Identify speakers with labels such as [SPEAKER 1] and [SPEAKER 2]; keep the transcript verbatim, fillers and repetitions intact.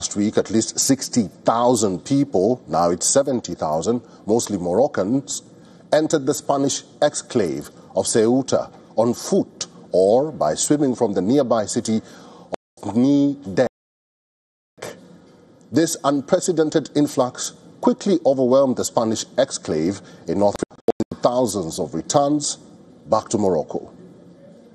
[SPEAKER 1] Last week, at least sixty thousand people, now it's seventy thousand, mostly Moroccans, entered the Spanish exclave of Ceuta on foot or by swimming from the nearby city of Nidec. This unprecedented influx quickly overwhelmed the Spanish exclave in North Africa, thousands of returns back to Morocco.